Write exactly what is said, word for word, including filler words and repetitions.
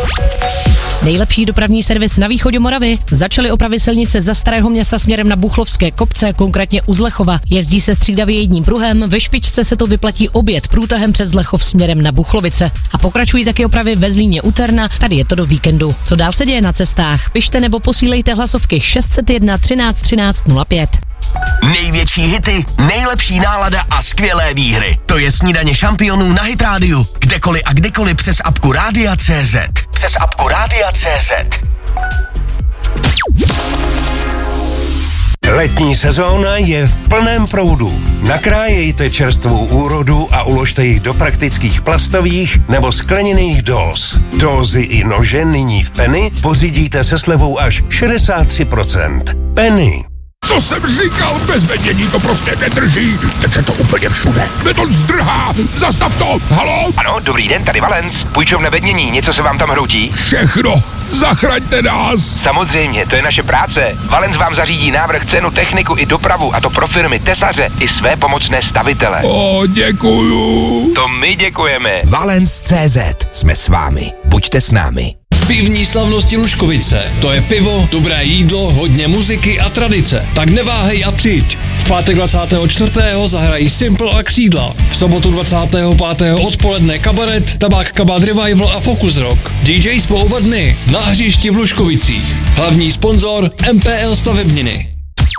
Nejlepší dopravní servis na východě Moravy. Začaly opravy silnice za Starého Města směrem na Buchlovské kopce, konkrétně u Zlechova. Jezdí se střídavě jedním pruhem, ve špičce se to vyplatí obět průtahem přes Zlechov směrem na Buchlovice. A pokračují taky opravy ve Zlíně u Terna, tady je to do víkendu. Co dál se děje na cestách? Pište nebo posílejte hlasovky šest set jedna třináct třináct nula pět. Největší hity, nejlepší nálada a skvělé výhry. To je Snídaně šampionů na Hit Rádiu. Kdekoliv a kdykoliv přes apku Rádia tečka cé zet. Přes apku Rádia tečka cé zet. Letní sezóna je v plném proudu. Nakrájejte čerstvou úrodu a uložte ji do praktických plastových nebo skleněných dóz. Dózy i nože nyní v Penny pořídíte se slevou až šedesát tři procent. Penny. Co jsem říkal, bez vedění to prostě nedrží. Teče to úplně všude. Beton zdrhá. Zastav to. Haló? Ano, dobrý den, tady Valens. Půjčovna vednění, něco se vám tam hroutí? Všechno. Zachraňte nás. Samozřejmě, to je naše práce. Valens vám zařídí návrh, cenu, techniku i dopravu, a to pro firmy, tesaře i své pomocné stavitele. O, děkuju. To my děkujeme. Valens tečka cé zet. Jsme s vámi. Buďte s námi. Pivní slavnosti Lužkovice. To je pivo, dobré jídlo, hodně muziky a tradice. Tak neváhej a přijď. V pátek dvacátého čtvrtého zahrají Simple a Křídla. V sobotu dvacátého pátého odpoledne kabaret, Tabák Kabát Revival a Focus Rock. D Js po oba dny na hřišti v Lužkovicích. Hlavní sponzor M P L Stavebniny.